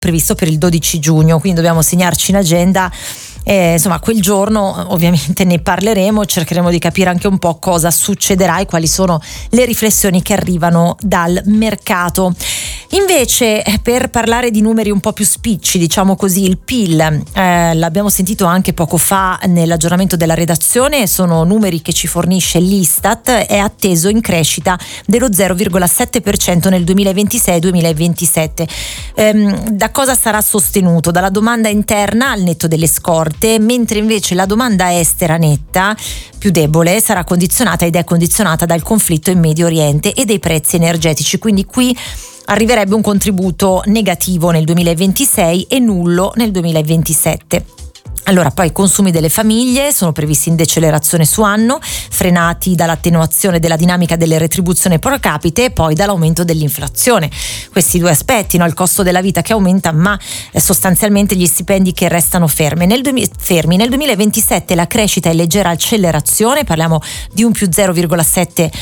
previsto per il 12 giugno, quindi dobbiamo segnarci in agenda. Insomma, quel giorno ovviamente ne parleremo, cercheremo di capire anche un po' cosa succederà e quali sono le riflessioni che arrivano dal mercato. Invece, per parlare di numeri un po' più spicci, diciamo così, il PIL, l'abbiamo sentito anche poco fa nell'aggiornamento della redazione, sono numeri che ci fornisce l'Istat, è atteso in crescita dello 0,7% nel 2026-2027. Da cosa sarà sostenuto? Dalla domanda interna al netto delle scorte, mentre invece la domanda estera netta, più debole, sarà condizionata ed è condizionata dal conflitto in Medio Oriente e dei prezzi energetici, quindi qui arriverebbe un contributo negativo nel 2026 e nullo nel 2027. Allora, poi i consumi delle famiglie sono previsti in decelerazione su anno, frenati dall'attenuazione della dinamica delle retribuzioni pro capite e poi dall'aumento dell'inflazione. Questi due aspetti, no? Il costo della vita che aumenta, ma sostanzialmente gli stipendi che restano fermi. Nel 2027 la crescita è leggera accelerazione, parliamo di un più 0,7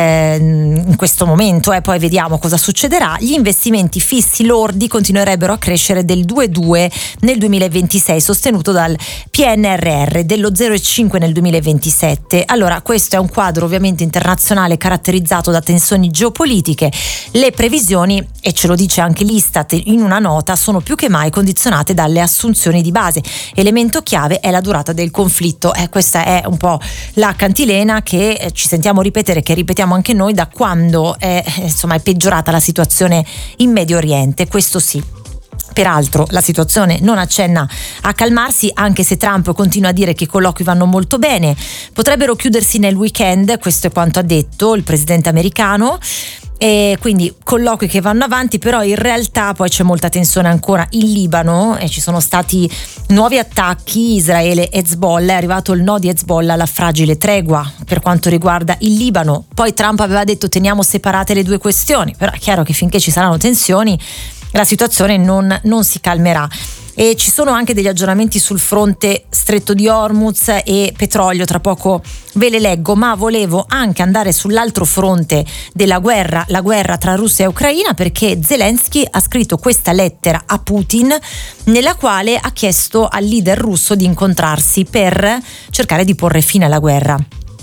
in questo momento, poi vediamo cosa succederà. Gli investimenti fissi lordi continuerebbero a crescere del 2,2 nel 2026, sostenuto dal PNRR, dello 0,5 nel 2027. Allora, questo è un quadro ovviamente internazionale caratterizzato da tensioni geopolitiche. Le previsioni, e ce lo dice anche l'Istat in una nota, sono più che mai condizionate dalle assunzioni di base. Elemento chiave è la durata del conflitto. Questa è un po' la cantilena che ci sentiamo ripetere, che ripetiamo anche noi da quando è peggiorata la situazione in Medio Oriente, questo sì. Peraltro la situazione non accenna a calmarsi, anche se Trump continua a dire che i colloqui vanno molto bene. Potrebbero chiudersi nel weekend, questo è quanto ha detto il presidente americano. E quindi colloqui che vanno avanti, però in realtà poi c'è molta tensione ancora in Libano e ci sono stati nuovi attacchi. Israele Hezbollah, è arrivato il no di Hezbollah alla fragile tregua per quanto riguarda il Libano. Poi Trump aveva detto teniamo separate le due questioni, però è chiaro che finché ci saranno tensioni la situazione non si calmerà. E ci sono anche degli aggiornamenti sul fronte Stretto di Hormuz e petrolio, tra poco ve le leggo, ma volevo anche andare sull'altro fronte della guerra, la guerra tra Russia e Ucraina, perché Zelensky ha scritto questa lettera a Putin nella quale ha chiesto al leader russo di incontrarsi per cercare di porre fine alla guerra.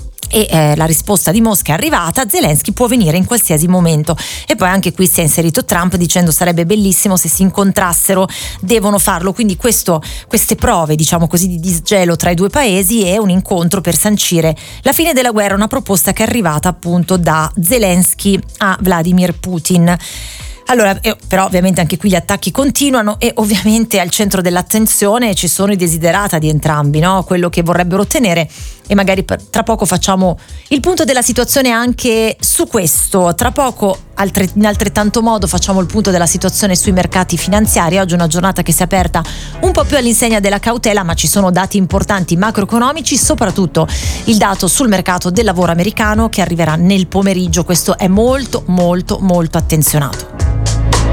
E la risposta di Mosca è arrivata: Zelensky può venire in qualsiasi momento. E poi anche qui si è inserito Trump dicendo sarebbe bellissimo se si incontrassero, devono farlo. Quindi queste prove, diciamo così, di disgelo tra i due paesi e un incontro per sancire la fine della guerra, una proposta che è arrivata appunto da Zelensky a Vladimir Putin. Allora, però ovviamente anche qui gli attacchi continuano e ovviamente al centro dell'attenzione ci sono i desiderata di entrambi, no? Quello che vorrebbero ottenere, e magari tra poco facciamo il punto della situazione anche su questo. Tra poco in altrettanto modo facciamo il punto della situazione sui mercati finanziari. Oggi è una giornata che si è aperta un po' più all'insegna della cautela, ma ci sono dati importanti macroeconomici, soprattutto il dato sul mercato del lavoro americano che arriverà nel pomeriggio. Questo è molto molto molto attenzionato.